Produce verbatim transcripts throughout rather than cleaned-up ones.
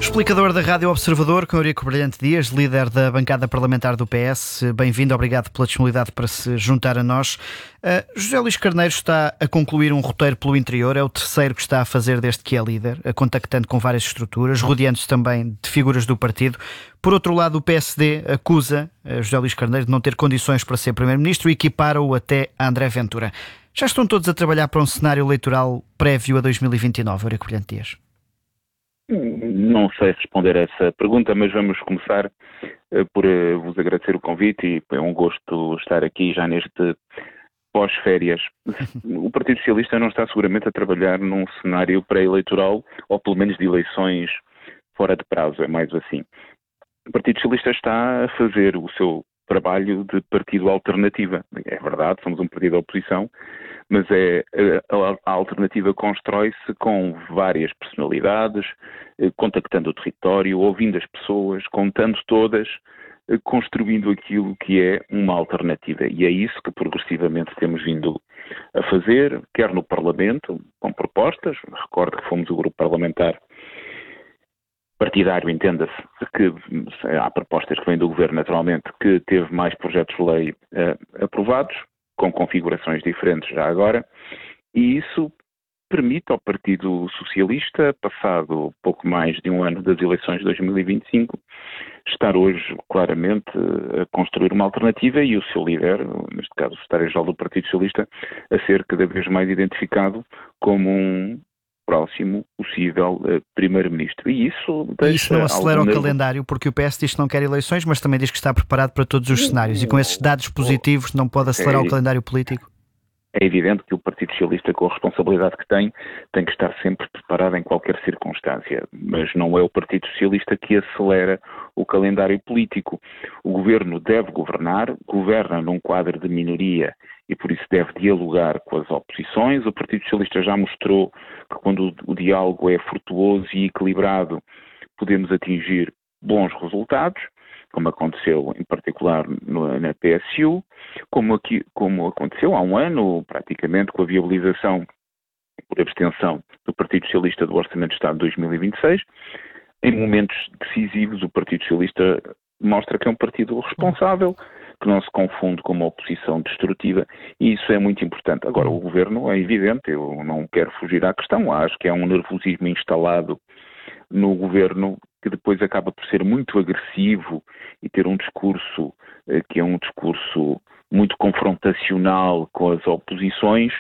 Explicador da Rádio Observador, com Eurico Brilhante Dias, líder da bancada parlamentar do P S. Bem-vindo, obrigado pela disponibilidade para se juntar a nós. Uh, José Luís Carneiro está a concluir um roteiro pelo interior, é o terceiro que está a fazer desde que é líder, contactando com várias estruturas, rodeando-se também de figuras do partido. Por outro lado, o P S D acusa uh, José Luís Carneiro de não ter condições para ser primeiro-ministro e equipara-o até a André Ventura. Já estão todos a trabalhar para um cenário eleitoral prévio a dois mil e vinte e nove, Eurico Brilhante Dias? Não sei responder a essa pergunta, mas vamos começar uh, por uh, vos agradecer o convite e é um gosto estar aqui já neste pós-férias. O Partido Socialista não está seguramente a trabalhar num cenário pré-eleitoral ou pelo menos de eleições fora de prazo, é mais assim. O Partido Socialista está a fazer o seu trabalho de partido alternativa. É verdade, somos um partido de oposição, mas é, a, a alternativa constrói-se com várias personalidades, contactando o território, ouvindo as pessoas, contando todas, construindo aquilo que é uma alternativa. E é isso que progressivamente temos vindo a fazer, quer no Parlamento, com propostas. Recordo que fomos o grupo parlamentar partidário, entenda-se, que há propostas que vêm do Governo, naturalmente, que teve mais projetos de lei uh, aprovados, com configurações diferentes já agora, e isso permite ao Partido Socialista, passado pouco mais de um ano das eleições de dois mil e vinte e cinco, estar hoje claramente a construir uma alternativa e o seu líder, neste caso o secretário-geral do Partido Socialista, a ser cada vez mais identificado como um próximo possível uh, primeiro-ministro. E isso deixa... E isso não acelera algum... o calendário, porque o P S diz que não quer eleições, mas também diz que está preparado para todos os cenários. E com esses dados positivos não pode acelerar é, o calendário político? É evidente que o Partido Socialista, com a responsabilidade que tem, tem que estar sempre preparado em qualquer circunstância. Mas não é o Partido Socialista que acelera o calendário político. O Governo deve governar, governa num quadro de minoria e por isso deve dialogar com as oposições. O Partido Socialista já mostrou que quando o, o diálogo é frutuoso e equilibrado, podemos atingir bons resultados, como aconteceu em particular no, na P S U, como, aqui, como aconteceu há um ano, praticamente, com a viabilização por abstenção do Partido Socialista do Orçamento de Estado de dois mil e vinte e seis. Em momentos decisivos, o Partido Socialista mostra que é um partido responsável, que não se confunde com uma oposição destrutiva, e isso é muito importante. Agora, o Governo é evidente, eu não quero fugir à questão, acho que é um nervosismo instalado no Governo que depois acaba por ser muito agressivo e ter um discurso eh, que é um discurso muito confrontacional com as oposições,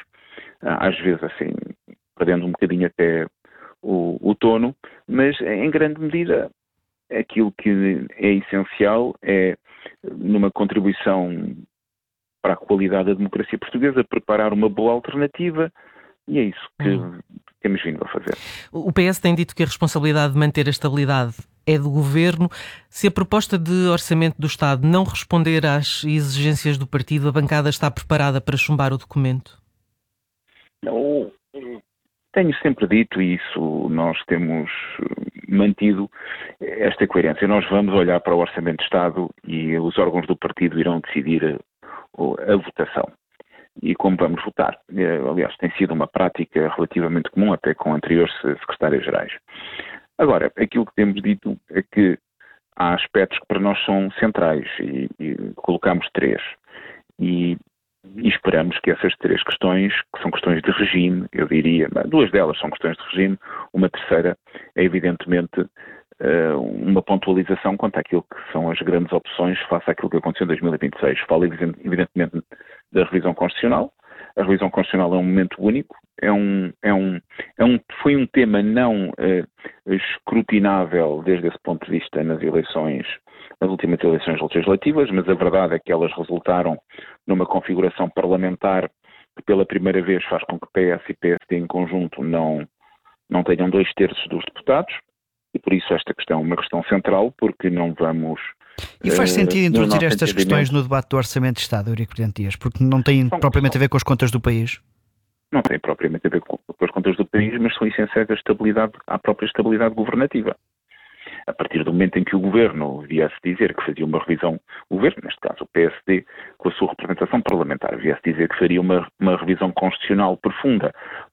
às vezes assim, perdendo um bocadinho até o, o tono, mas em grande medida aquilo que é essencial é, numa contribuição para a qualidade da democracia portuguesa, preparar uma boa alternativa, e é isso que hum. temos vindo a fazer. O P S tem dito que a responsabilidade de manter a estabilidade é do Governo. Se a proposta de orçamento do Estado não responder às exigências do partido, a bancada está preparada para chumbar o documento? Não, tenho sempre dito isso, nós temos mantido esta coerência. Nós vamos olhar para o Orçamento de Estado e os órgãos do partido irão decidir a, a votação. E como vamos votar. Aliás, tem sido uma prática relativamente comum até com anteriores secretários-gerais. Agora, aquilo que temos dito é que há aspectos que para nós são centrais e, e colocamos três. E, e esperamos que essas três questões, que são questões de regime, eu diria, duas delas são questões de regime, uma terceira é evidentemente uma pontualização quanto àquilo que são as grandes opções face àquilo que aconteceu em dois mil e vinte e seis. Falo evidentemente da revisão constitucional. A revisão constitucional é um momento único, é um, é um, é um, foi um tema não uh, escrutinável desde esse ponto de vista nas eleições, nas últimas eleições legislativas, mas a verdade é que elas resultaram numa configuração parlamentar que pela primeira vez faz com que P S e P S D em conjunto não, não tenham dois terços dos deputados. E por isso esta questão é uma questão central, porque não vamos... E faz sentido uh, introduzir estas questões no debate do Orçamento de Estado, Eurico Brilhante Dias, porque não tem são, propriamente são, a ver com as contas do país? Não tem propriamente a ver com, com as contas do país, mas são essenciais à estabilidade, à própria estabilidade governativa. A partir do momento em que o Governo viesse dizer que fazia uma revisão, o Governo, neste caso o P S D, com a sua representação parlamentar, viesse dizer que faria uma, uma revisão constitucional profunda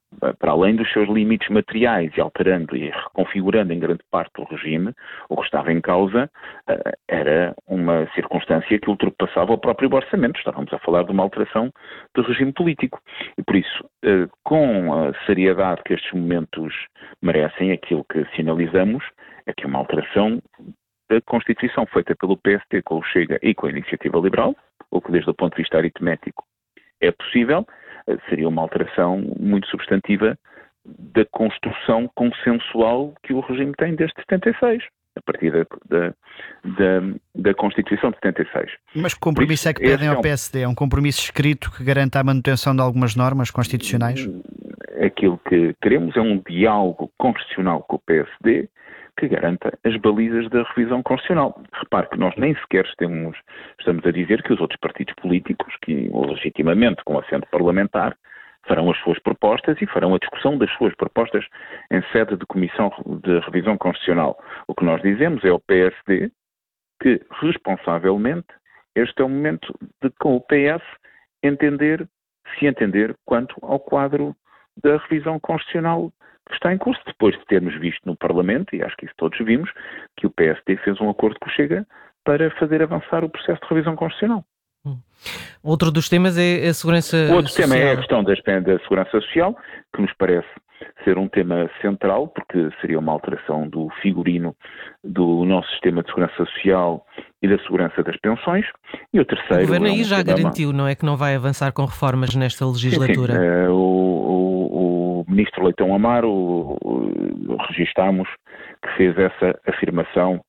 para além dos seus limites materiais e alterando e reconfigurando em grande parte o regime, o que estava em causa uh, era uma circunstância que ultrapassava o próprio orçamento. Estávamos a falar de uma alteração do regime político. E por isso, uh, com a seriedade que estes momentos merecem, aquilo que sinalizamos é que uma alteração da Constituição feita pelo P S D com o Chega e com a Iniciativa Liberal, o que desde o ponto de vista aritmético é possível, seria uma alteração muito substantiva da construção consensual que o regime tem desde setenta e seis, a partir da, da, da, da Constituição de setenta e seis. Mas que compromisso é que pedem ao P S D? É um compromisso escrito que garanta a manutenção de algumas normas constitucionais? Aquilo que queremos é um diálogo constitucional com o P S D que garanta as balizas da revisão constitucional. Repare que nós nem sequer estamos, estamos a dizer que os outros partidos políticos, que legitimamente com assento parlamentar, farão as suas propostas e farão a discussão das suas propostas em sede de comissão de revisão constitucional. O que nós dizemos é ao P S D que, responsavelmente, este é o momento de, com o P S, entender, se entender, quanto ao quadro da revisão constitucional que está em curso, depois de termos visto no Parlamento, e acho que isso todos vimos, que o P S D fez um acordo com o Chega para fazer avançar o processo de revisão constitucional. Hum. Outro dos temas é a segurança social. Outro tema é a questão da, da segurança social, que nos parece ser um tema central, porque seria uma alteração do figurino do nosso sistema de segurança social e da segurança das pensões. E o terceiro... O Governo aí é um já tema... garantiu, não é, que não vai avançar com reformas nesta legislatura? Sim, sim. Uh, o, o, o Ministro Leitão Amaro, o, o, registámos que fez essa afirmação,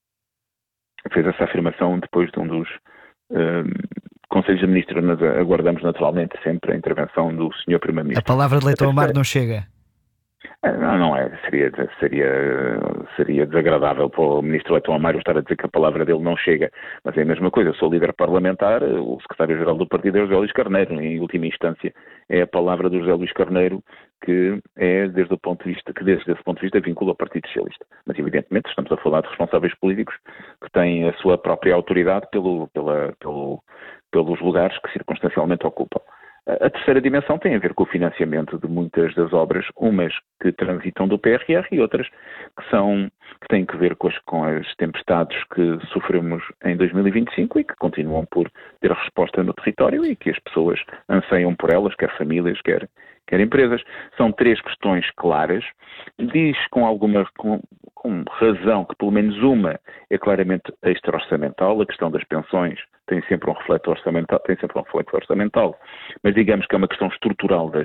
fez essa afirmação depois de um dos... Uh, Conselhos de Ministros, nós aguardamos naturalmente sempre a intervenção do senhor Primeiro-Ministro. A palavra de Leitão Amaro não chega? Não, não é. Seria, seria, seria desagradável para o Ministro Leitão Amaro estar a dizer que a palavra dele não chega. Mas é a mesma coisa. Eu sou líder parlamentar, o secretário-geral do partido é o José Luís Carneiro. Em última instância, é a palavra do José Luís Carneiro que é, desde o ponto de vista, que desde esse ponto de vista vincula ao Partido Socialista. Mas, evidentemente, estamos a falar de responsáveis políticos que têm a sua própria autoridade pelo, pela, pelo, pelos lugares que circunstancialmente ocupam. A terceira dimensão tem a ver com o financiamento de muitas das obras, umas que transitam do P R R e outras que, são, que têm que ver com as, com as tempestades que sofremos em dois mil e vinte e cinco e que continuam por ter resposta no território e que as pessoas anseiam por elas, quer famílias, quer, quer empresas. São três questões claras. Diz com alguma com, com razão que pelo menos uma é claramente extra-orçamental, a questão das pensões tem sempre um reflexo orçamental, tem sempre um reflexo orçamental, mas digamos que é uma questão estrutural das,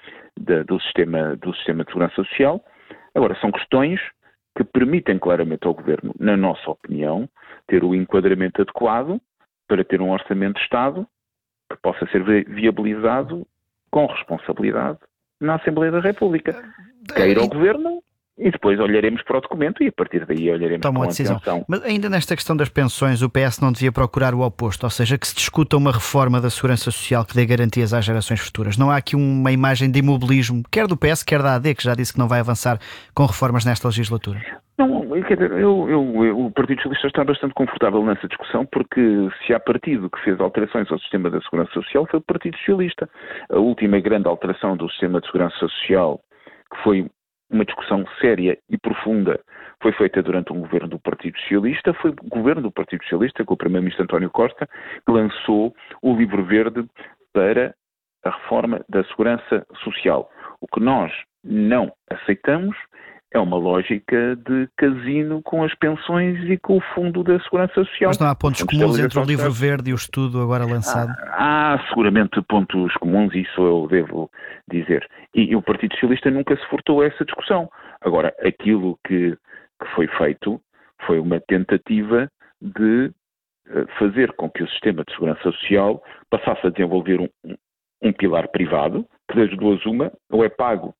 da, do, sistema, do sistema de segurança social. Agora, são questões que permitem claramente ao Governo, na nossa opinião, ter o enquadramento adequado para ter um orçamento de Estado que possa ser viabilizado com responsabilidade na Assembleia da República. Queira o Governo... E depois olharemos para o documento e a partir daí olharemos Toma com a decisão. atenção. Mas ainda nesta questão das pensões, o P S não devia procurar o oposto, ou seja, que se discuta uma reforma da segurança social que dê garantias às gerações futuras. Não há aqui uma imagem de imobilismo, quer do P S, quer da A D, que já disse que não vai avançar com reformas nesta legislatura? Não, quer dizer, eu, eu, eu, o Partido Socialista está bastante confortável nessa discussão porque se há partido que fez alterações ao sistema da segurança social foi o Partido Socialista. A última grande alteração do sistema de segurança social, que foi uma discussão séria e profunda, foi feita durante um governo do Partido Socialista. Foi o governo do Partido Socialista, com o Primeiro-Ministro António Costa, que lançou o Livro Verde para a reforma da segurança social. O que nós não aceitamos é uma lógica de casino com as pensões e com o Fundo da Segurança Social. Mas não há pontos comuns entre o Livro Verde e o estudo agora lançado? Há, há seguramente pontos comuns, isso eu devo dizer. E, e o Partido Socialista nunca se furtou a essa discussão. Agora, aquilo que, que foi feito foi uma tentativa de uh, fazer com que o sistema de segurança social passasse a desenvolver um, um, um pilar privado, que das duas uma, ou é pago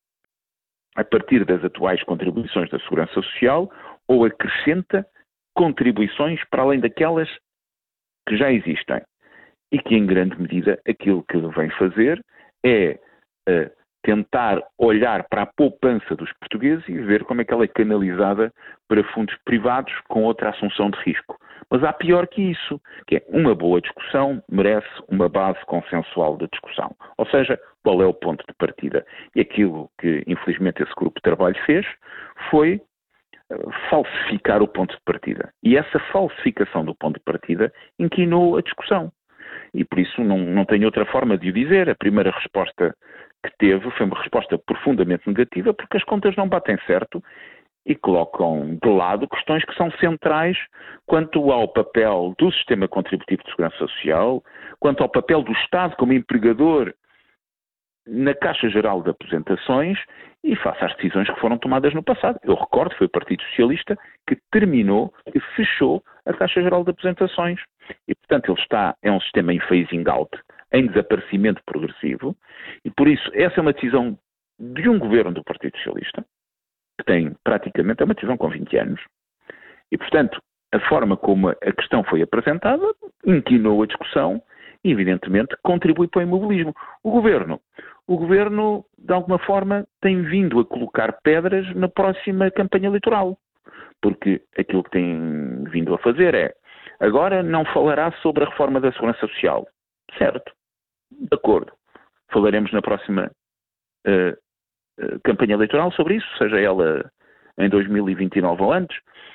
a partir das atuais contribuições da Segurança Social, ou acrescenta contribuições para além daquelas que já existem. E que, em grande medida, aquilo que vem fazer é uh, tentar olhar para a poupança dos portugueses e ver como é que ela é canalizada para fundos privados com outra assunção de risco. Mas há pior que isso, que é uma boa discussão merece uma base consensual de discussão. Ou seja, qual é o ponto de partida? E aquilo que, infelizmente, esse grupo de trabalho fez foi falsificar o ponto de partida. E essa falsificação do ponto de partida inquinou a discussão. E por isso não, não tenho outra forma de o dizer. A primeira resposta que teve foi uma resposta profundamente negativa, porque as contas não batem certo e colocam de lado questões que são centrais quanto ao papel do sistema contributivo de segurança social, quanto ao papel do Estado como empregador na Caixa Geral de Aposentações e face às decisões que foram tomadas no passado. Eu recordo, foi o Partido Socialista que terminou e fechou a Caixa Geral de Aposentações. E, portanto, ele está, é um sistema em phasing out, em desaparecimento progressivo, e por isso essa é uma decisão de um governo do Partido Socialista, que tem praticamente, é uma decisão com vinte anos, e, portanto, a forma como a questão foi apresentada inquinou a discussão e, evidentemente, contribui para o imobilismo. O governo, o governo, de alguma forma, tem vindo a colocar pedras na próxima campanha eleitoral, porque aquilo que tem vindo a fazer é, agora não falará sobre a reforma da Segurança Social. Certo, de acordo. Falaremos na próxima uh, uh, campanha eleitoral sobre isso, seja ela em dois mil e vinte e nove ou antes.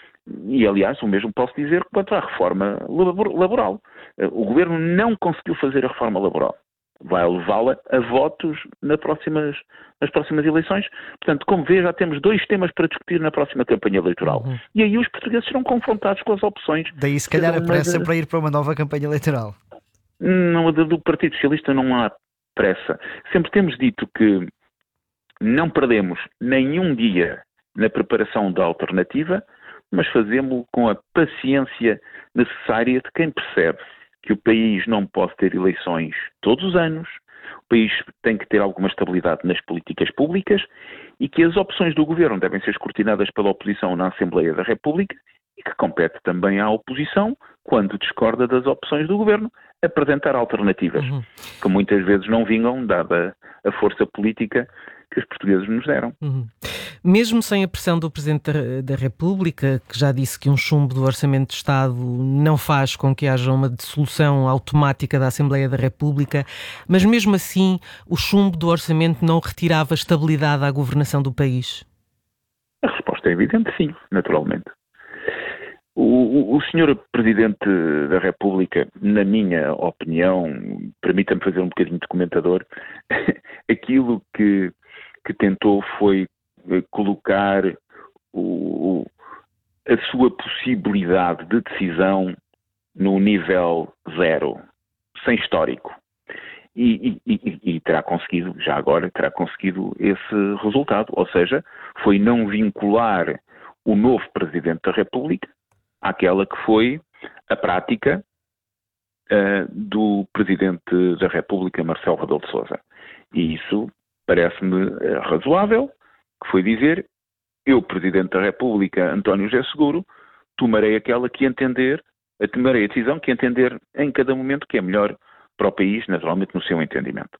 E, aliás, o mesmo posso dizer quanto à reforma laboral. O Governo não conseguiu fazer a reforma laboral. Vai levá-la a votos nas próximas, nas próximas eleições. Portanto, como vê, já temos dois temas para discutir na próxima campanha eleitoral. Uhum. E aí os portugueses serão confrontados com as opções. Daí, se calhar, a pressa para ir para uma nova campanha eleitoral. Não, do Partido Socialista não há pressa. Sempre temos dito que não perdemos nenhum dia na preparação da alternativa, mas fazemos-lo com a paciência necessária de quem percebe que o país não pode ter eleições todos os anos, o país tem que ter alguma estabilidade nas políticas públicas e que as opções do governo devem ser escrutinadas pela oposição na Assembleia da República e que compete também à oposição, quando discorda das opções do governo, apresentar alternativas, uhum. que muitas vezes não vingam, dada a força política que os portugueses nos deram. Uhum. Mesmo sem a pressão do Presidente da República, que já disse que um chumbo do Orçamento de Estado não faz com que haja uma dissolução automática da Assembleia da República, mas mesmo assim o chumbo do Orçamento não retirava estabilidade à governação do país? A resposta é evidente, sim, naturalmente. O, o, o senhor Presidente da República, na minha opinião, permita-me fazer um bocadinho de comentador, aquilo que, que tentou foi colocar o, a sua possibilidade de decisão no nível zero, sem histórico. E, e, e, e terá conseguido, já agora, terá conseguido esse resultado. Ou seja, foi não vincular o novo Presidente da República àquela que foi a prática uh, do Presidente da República, Marcelo Rebelo de Sousa. E isso parece-me uh, razoável, que foi dizer, eu, Presidente da República, António José Seguro, tomarei aquela que entender, tomarei a decisão que entender em cada momento que é melhor para o país, naturalmente no seu entendimento.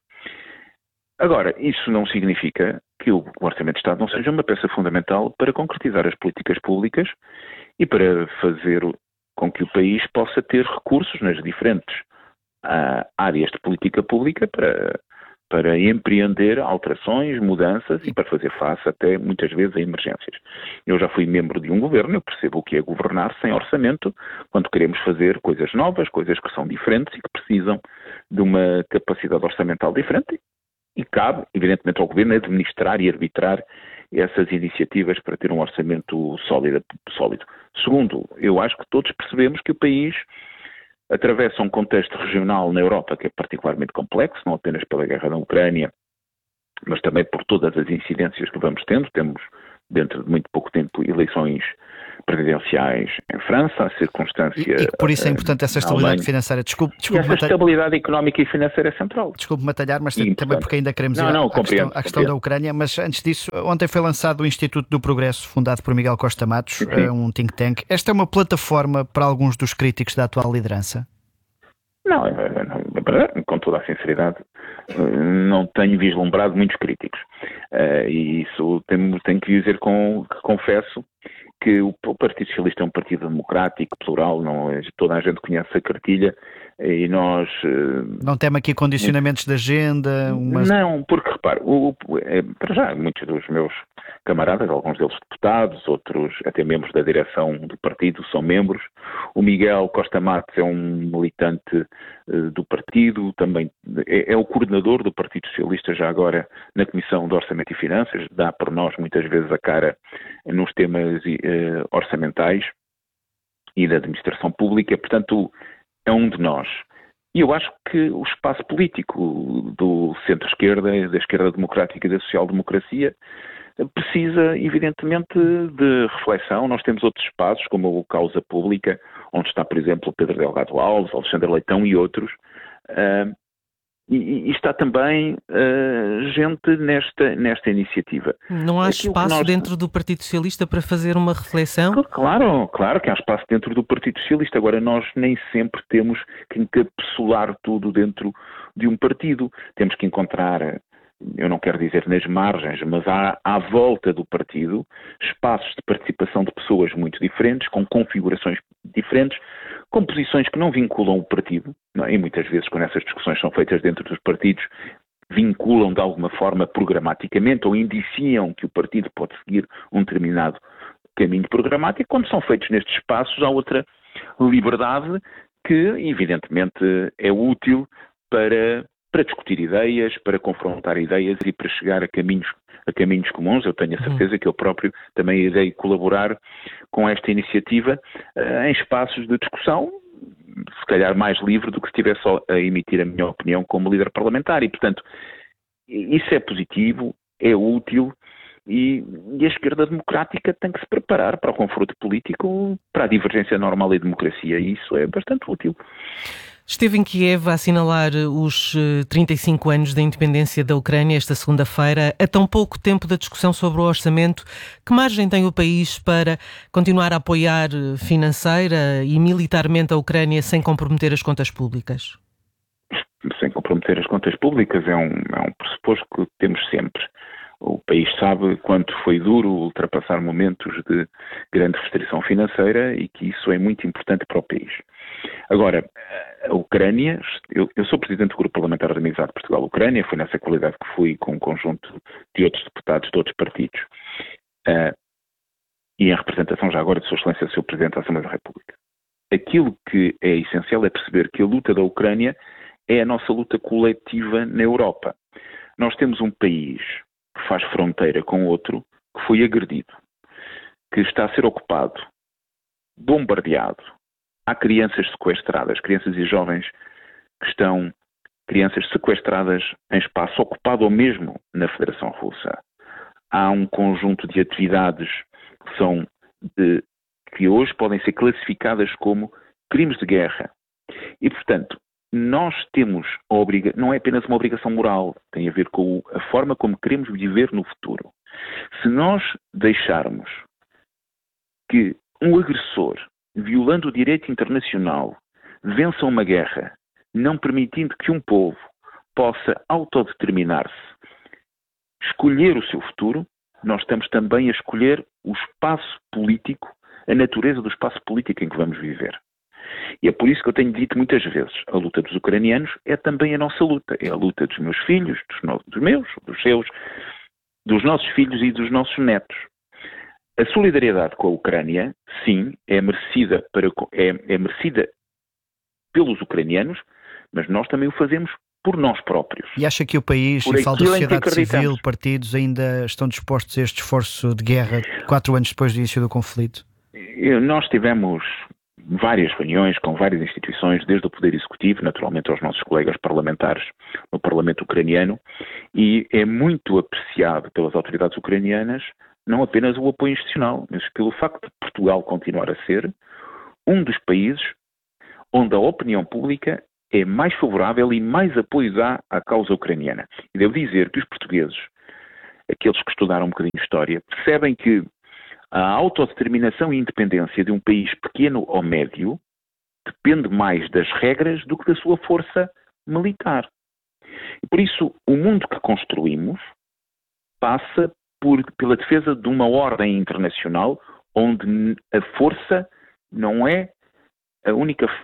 Agora, isso não significa que o Orçamento de Estado não seja uma peça fundamental para concretizar as políticas públicas e para fazer com que o país possa ter recursos nas diferentes uh, áreas de política pública para, para empreender alterações, mudanças e para fazer face até, muitas vezes, a emergências. Eu já fui membro de um governo, eu percebo o que é governar sem orçamento, quando queremos fazer coisas novas, coisas que são diferentes e que precisam de uma capacidade orçamental diferente. E cabe, evidentemente, ao governo administrar e arbitrar essas iniciativas para ter um orçamento sólido, sólido. Segundo, eu acho que todos percebemos que o país atravessa um contexto regional na Europa que é particularmente complexo, não apenas pela guerra da Ucrânia, mas também por todas as incidências que vamos tendo. Temos, dentro de muito pouco tempo, eleições presidenciais em França, a circunstância... E, e por isso é importante essa estabilidade financeira. Desculpe, desculpe, e essa matalhar... estabilidade económica e financeira é central. Desculpe-me atalhar, mas e, também porque ainda queremos não, ir não, à, questão, à questão da Ucrânia, mas antes disso, ontem foi lançado o Instituto do Progresso, fundado por Miguel Costa Matos, Sim. um think tank. Esta é uma plataforma para alguns dos críticos da atual liderança? Não, com toda a sinceridade, não tenho vislumbrado muitos críticos. E isso tenho, tenho que dizer com, que confesso que o, o Partido Socialista é um partido democrático, plural, não, toda a gente conhece a cartilha e nós... Não teme aqui condicionamentos de agenda? Uma... Não, porque repare, o, o, é, para já muitos dos meus camaradas, alguns deles deputados, outros até membros da direção do partido são membros. O Miguel Costa Matos é um militante uh, do partido, também é, é o coordenador do Partido Socialista já agora na Comissão de Orçamento e Finanças, dá por nós muitas vezes a cara nos temas uh, orçamentais e da administração pública, portanto é um de nós. E eu acho que o espaço político do centro-esquerda, da esquerda democrática e da social-democracia precisa, evidentemente, de reflexão. Nós temos outros espaços, como a Causa Pública, onde está, por exemplo, Pedro Delgado Alves, Alexandre Leitão e outros. Uh, e, e está também uh, gente nesta, nesta iniciativa. Não há Aquilo espaço nós... dentro do Partido Socialista para fazer uma reflexão? Claro, claro que há espaço dentro do Partido Socialista. Agora, nós nem sempre temos que encapsular tudo dentro de um partido. Temos que encontrar... eu não quero dizer nas margens, mas há à volta do partido espaços de participação de pessoas muito diferentes, com configurações diferentes, com posições que não vinculam o partido, não é? E muitas vezes quando essas discussões são feitas dentro dos partidos, vinculam de alguma forma programaticamente ou indiciam que o partido pode seguir um determinado caminho programático. Quando são feitos nestes espaços há outra liberdade que evidentemente é útil para... para discutir ideias, para confrontar ideias e para chegar a caminhos, a caminhos comuns. Eu tenho a certeza que eu próprio também irei colaborar com esta iniciativa uh, em espaços de discussão, se calhar mais livre do que se estivesse só a emitir a minha opinião como líder parlamentar. E, portanto, isso é positivo, é útil e, e a esquerda democrática tem que se preparar para o confronto político, para a divergência normal e democracia, e isso é bastante útil. Esteve em Kiev a assinalar os trinta e cinco anos da independência da Ucrânia esta segunda-feira. A tão pouco tempo da discussão sobre o orçamento, que margem tem o país para continuar a apoiar financeira e militarmente a Ucrânia sem comprometer as contas públicas? Sem comprometer as contas públicas é um, é um pressuposto que temos sempre. O país sabe quanto foi duro ultrapassar momentos de grande restrição financeira e que isso é muito importante para o país. Agora, a Ucrânia, eu, eu sou presidente do Grupo Parlamentar de Amizade Portugal-Ucrânia, foi nessa qualidade que fui com um conjunto de outros deputados de outros partidos, uh, e em representação já agora de Sua Excelência, Senhor Presidente da Assembleia da República. Aquilo que é essencial é perceber que a luta da Ucrânia é a nossa luta coletiva na Europa. Nós temos um país que faz fronteira com outro, que foi agredido, que está a ser ocupado, bombardeado. Há crianças sequestradas, crianças e jovens que estão, crianças sequestradas em espaço ocupado ou mesmo na Federação Russa. Há um conjunto de atividades que são de, que hoje podem ser classificadas como crimes de guerra. E, portanto, nós temos a obrigação, não é apenas uma obrigação moral, tem a ver com a forma como queremos viver no futuro. Se nós deixarmos que um agressor, violando o direito internacional, vença uma guerra, não permitindo que um povo possa autodeterminar-se, escolher o seu futuro, nós estamos também a escolher o espaço político, a natureza do espaço político em que vamos viver. E é por isso que eu tenho dito muitas vezes, a luta dos ucranianos é também a nossa luta, é a luta dos meus filhos, dos, no, dos meus, dos seus, dos nossos filhos e dos nossos netos. A solidariedade com a Ucrânia, sim, é merecida, para, é, é merecida pelos ucranianos, mas nós também o fazemos por nós próprios. E acha que o país e falta da sociedade civil, partidos, ainda estão dispostos a este esforço de guerra quatro anos depois do início do conflito? Nós tivemos várias reuniões com várias instituições, desde o Poder Executivo, naturalmente aos nossos colegas parlamentares no Parlamento ucraniano, e é muito apreciado pelas autoridades ucranianas não apenas o apoio institucional, mas pelo facto de Portugal continuar a ser um dos países onde a opinião pública é mais favorável e mais apoio dá à causa ucraniana. E devo dizer que os portugueses, aqueles que estudaram um bocadinho de história, percebem que a autodeterminação e independência de um país pequeno ou médio depende mais das regras do que da sua força militar. E por isso, o mundo que construímos passa por, pela defesa de uma ordem internacional onde a força não é a única